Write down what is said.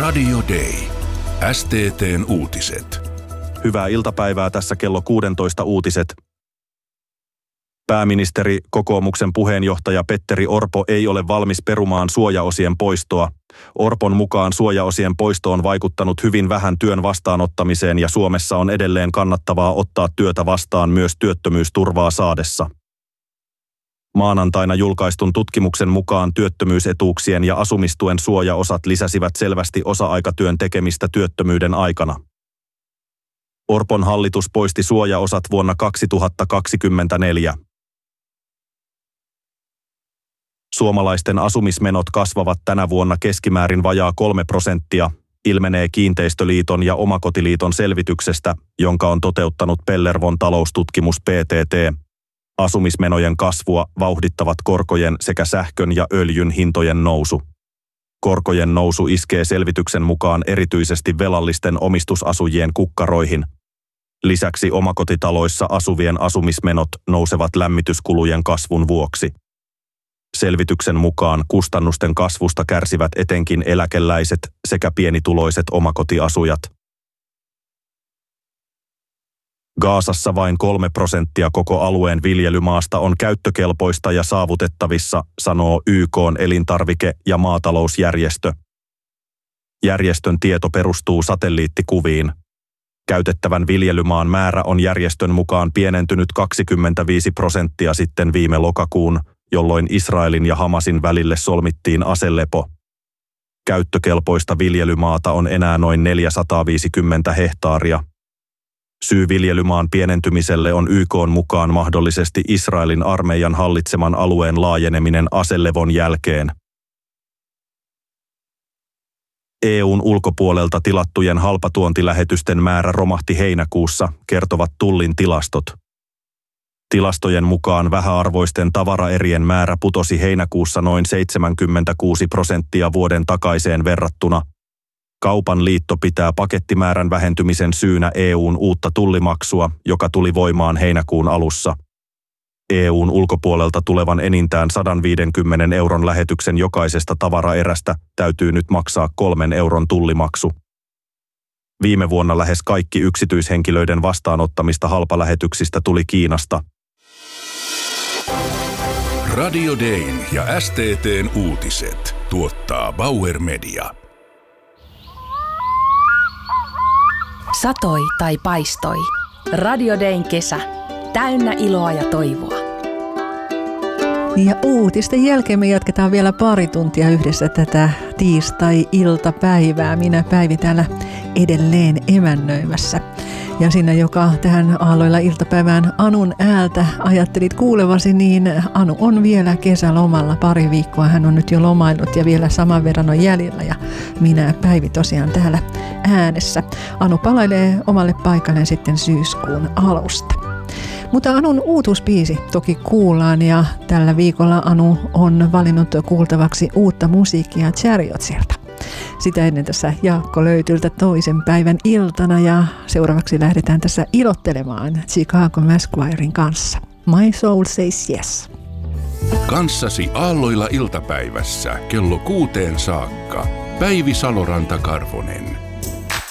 Radio Day. STT:n uutiset. Hyvää iltapäivää, tässä kello 16 uutiset. Pääministeri, kokoomuksen puheenjohtaja Petteri Orpo ei ole valmis perumaan suojaosien poistoa. Orpon mukaan suojaosien poisto on vaikuttanut hyvin vähän työn vastaanottamiseen ja Suomessa on edelleen kannattavaa ottaa työtä vastaan myös työttömyysturvaa saadessa. Maanantaina julkaistun tutkimuksen mukaan työttömyysetuuksien ja asumistuen suojaosat lisäsivät selvästi osa-aikatyön tekemistä työttömyyden aikana. Orpon hallitus poisti suojaosat vuonna 2024. Suomalaisten asumismenot kasvavat tänä vuonna keskimäärin vajaa 3%, ilmenee Kiinteistöliiton ja Omakotiliiton selvityksestä, jonka on toteuttanut Pellervon taloustutkimus PTT. Asumismenojen kasvua vauhdittavat korkojen sekä sähkön ja öljyn hintojen nousu. Korkojen nousu iskee selvityksen mukaan erityisesti velallisten omistusasujien kukkaroihin. Lisäksi omakotitaloissa asuvien asumismenot nousevat lämmityskulujen kasvun vuoksi. Selvityksen mukaan kustannusten kasvusta kärsivät etenkin eläkeläiset sekä pienituloiset omakotiasujat. Gazassa vain 3% koko alueen viljelymaasta on käyttökelpoista ja saavutettavissa, sanoo YK:n elintarvike- ja maatalousjärjestö. Järjestön tieto perustuu satelliittikuviin. Käytettävän viljelymaan määrä on järjestön mukaan pienentynyt 25% sitten viime lokakuun, jolloin Israelin ja Hamasin välille solmittiin aselepo. Käyttökelpoista viljelymaata on enää noin 450 hehtaaria. Syy viljelymaan pienentymiselle on YK:n mukaan mahdollisesti Israelin armeijan hallitseman alueen laajeneminen aselevon jälkeen. EU:n ulkopuolelta tilattujen halpatuontilähetysten määrä romahti heinäkuussa, kertovat Tullin tilastot. Tilastojen mukaan vähäarvoisten tavaraerien määrä putosi heinäkuussa noin 76% vuoden takaiseen verrattuna. Kaupan liitto pitää pakettimäärän vähentymisen syynä EU:n uutta tullimaksua, joka tuli voimaan heinäkuun alussa. EU:n ulkopuolelta tulevan enintään 150 euron lähetyksen jokaisesta tavaraerästä täytyy nyt maksaa 3 euron tullimaksu. Viime vuonna lähes kaikki yksityishenkilöiden vastaanottamista halpalähetyksistä tuli Kiinasta. Radio Dayn ja STT:n uutiset tuottaa Bauer Media. Satoi tai paistoi. Radio Dayn kesä. Täynnä iloa ja toivoa. Ja uutisten jälkeen me jatketaan vielä pari tuntia yhdessä tätä tiistai-iltapäivää. Minä Päivi täällä edelleen emännöimässä. Ja sinä, joka tähän aalloilla iltapäivään Anun äältä ajattelit kuulevasi, niin Anu on vielä kesälomalla pari viikkoa. Hän on nyt jo lomaillut ja vielä saman verran on jäljellä ja minä Päivi tosiaan täällä äänessä. Anu palailee omalle paikalleen sitten syyskuun alusta. Mutta Anun uutuusbiisi toki kuullaan ja tällä viikolla Anu on valinnut kuultavaksi uutta musiikkia Chariotsilta. Sitä ennen tässä Jaakko Löytyltä toisen päivän iltana ja seuraavaksi lähdetään tässä ilottelemaan Chicago Masquiren kanssa. My Soul Says Yes. Kanssasi aalloilla iltapäivässä kello 6 saakka. Päivi Saloranta-Karvonen.